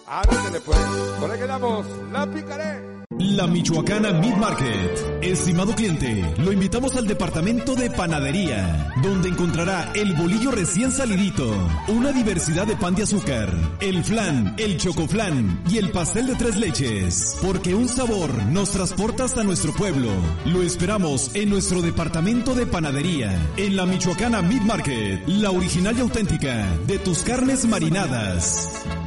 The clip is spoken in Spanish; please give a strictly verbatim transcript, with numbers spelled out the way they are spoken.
Ándale pues, por ahí quedamos, la picaré. La Michoacana Meat Market. Estimado cliente, lo invitamos al departamento de panadería, donde encontrará el bolillo recién salidito, una diversidad de pan de azúcar, el flan, el chocoflan y el pastel de tres leches, porque un sabor nos transporta hasta nuestro pueblo. Lo esperamos en nuestro departamento de panadería, en la Michoacana Meat Market, la original y auténtica de tus carnes marinadas.